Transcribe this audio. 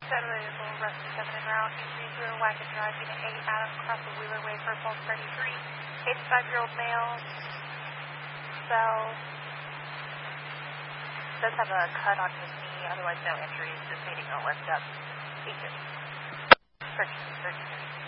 Saturday is a little rusty 7 en route. Injury 0, Wagon Drive, Unit 8, Adam, across the Wheeler Way for Pulse 33. 85-year-old male. Cell. Does have a cut on his knee, otherwise no injuries, just needing a lift up. Agent. 1333.